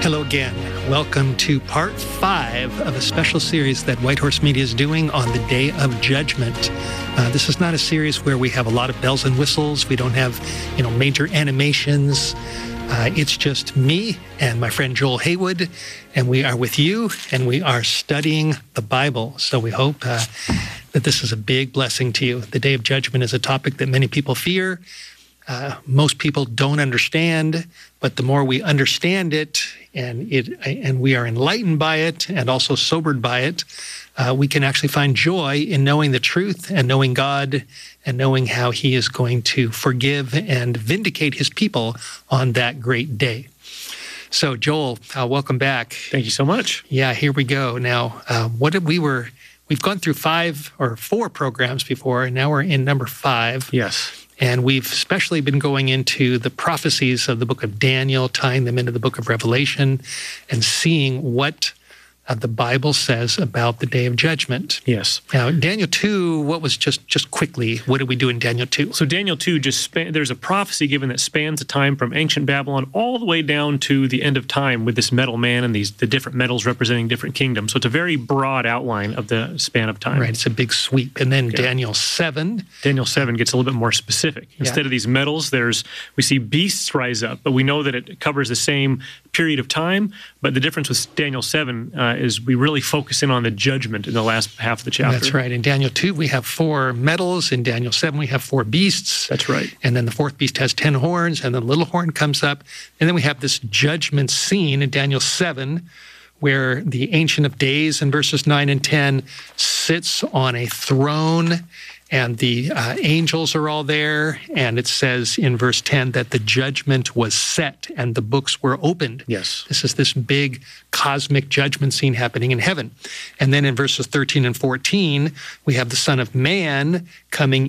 Hello again. Welcome to part 5 of a special series that Whitehorse Media is doing on the Day of Judgment. This is not a series where we have a lot of bells and whistles. We don't have, major animations. It's just me and my friend Joel Haywood, and we are with you, and we are studying the Bible. So we hope that this is a big blessing to you. The Day of Judgment is a topic that many people fear. Most people don't understand, but the more we understand it, and we are enlightened by it, and also sobered by it, we can actually find joy in knowing the truth and knowing God and knowing how He is going to forgive and vindicate His people on that great day. So, Joel, welcome back. Thank you so much. Yeah, here we go. Now, we've gone through 5 or 4 programs before, and now we're in number 5. Yes. And we've especially been going into the prophecies of the book of Daniel, tying them into the book of Revelation, and seeing what the Bible says about the Day of Judgment. Yes. Now, Daniel 2, what was just quickly, what did we do in Daniel 2? So Daniel 2, there's a prophecy given that spans the time from ancient Babylon all the way down to the end of time with this metal man and the different metals representing different kingdoms. So it's a very broad outline of the span of time. Right, it's a big sweep. And then Daniel 7. Daniel 7 gets a little bit more specific. Instead of these metals, we see beasts rise up, but we know that it covers the same period of time. But the difference with Daniel 7 is we really focus in on the judgment in the last half of the chapter. That's right. In Daniel 2, we have 4 metals. In Daniel 7, we have 4 beasts. That's right. And then the 4th beast has 10 horns, and the little horn comes up. And then we have this judgment scene in Daniel 7, where the Ancient of Days in verses 9 and 10 sits on a throne, and the angels are all there. And it says in verse 10 that the judgment was set and the books were opened. Yes. This is this big cosmic judgment scene happening in heaven. And then in verses 13 and 14, we have the Son of Man coming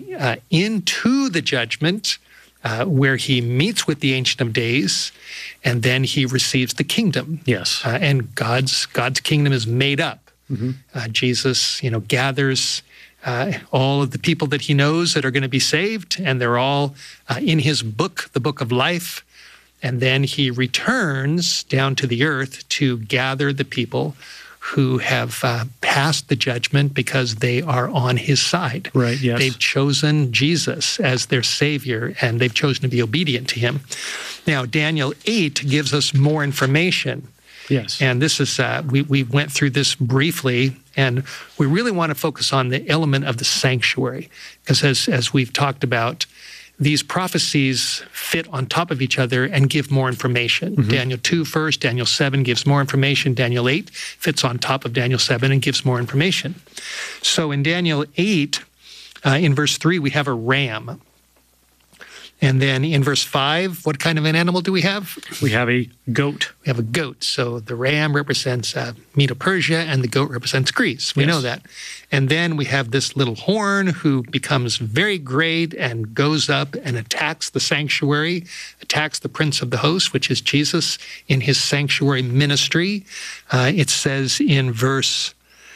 into the judgment, where he meets with the Ancient of Days, and then he receives the kingdom. Yes. And God's kingdom is made up. Mm-hmm. Jesus, gathers all of the people that he knows that are going to be saved, and they're all in his book, the book of life. And then he returns down to the earth to gather the people who have passed the judgment because they are on his side. Right, yes. They've chosen Jesus as their Savior, and they've chosen to be obedient to him. Now, Daniel 8 gives us more information. Yes. And this is, we went through this briefly, and we really want to focus on the element of the sanctuary, because as we've talked about, these prophecies fit on top of each other and give more information. Mm-hmm. Daniel 2 first, Daniel 7 gives more information. Daniel 8 fits on top of Daniel 7 and gives more information. So in Daniel 8, in verse 3, we have a ram. And then in verse 5, what kind of an animal do we have? We have a goat. We have a goat. So the ram represents Medo-Persia, and the goat represents Greece. We know that. And then we have this little horn who becomes very great and goes up and attacks the sanctuary, attacks the prince of the host, which is Jesus, in his sanctuary ministry. It says in verse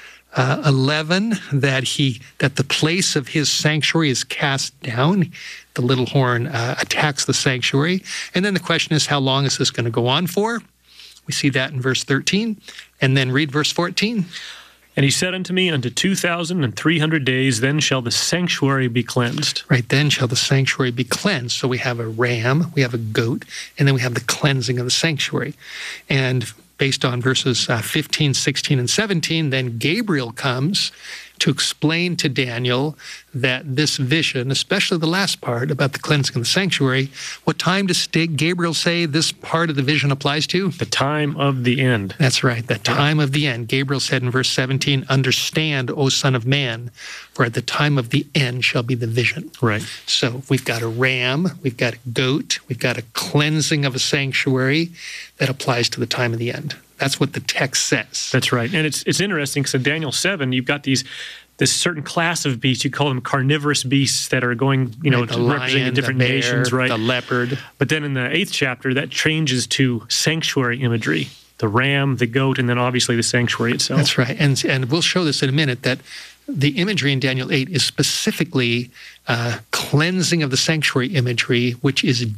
11 that the place of his sanctuary is cast down. The little horn attacks the sanctuary. And then the question is, how long is this going to go on for? We see that in verse 13. And then read verse 14. And he said unto me, unto 2,300 days, then shall the sanctuary be cleansed. Right, then shall the sanctuary be cleansed. So we have a ram, we have a goat, and then we have the cleansing of the sanctuary. And based on verses 15, 16, and 17, then Gabriel comes to explain to Daniel that this vision, especially the last part about the cleansing of the sanctuary, what time does Gabriel say this part of the vision applies to? The time of the end. That's right, the time of the end. Gabriel said in verse 17, understand, O Son of Man, for at the time of the end shall be the vision. Right. So we've got a ram, we've got a goat, we've got a cleansing of a sanctuary that applies to the time of the end. That's what the text says. That's right. And it's interesting because in Daniel 7, you've got this certain class of beasts, you call them carnivorous beasts that are going, representing different the bear, nations, right? The leopard. But then in the 8th chapter, that changes to sanctuary imagery. The ram, the goat, and then obviously the sanctuary itself. That's right. And we'll show this in a minute, that the imagery in Daniel 8 is specifically cleansing of the sanctuary imagery, which is